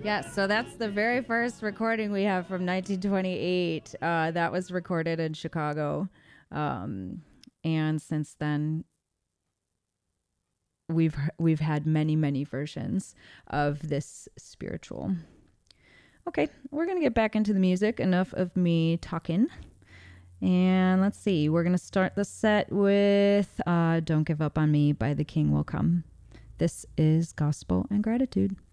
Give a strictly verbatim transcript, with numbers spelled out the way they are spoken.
Yes, so that's the very first recording we have from nineteen twenty-eight. Uh, that was recorded in Chicago. Um, and since then, we've we've had many, many versions of this spiritual. Okay, we're going to get back into the music. Enough of me talking. And let's see, we're going to start the set with uh, Don't Give Up on Me by The King Will Come. This is Gospel and Gratitude.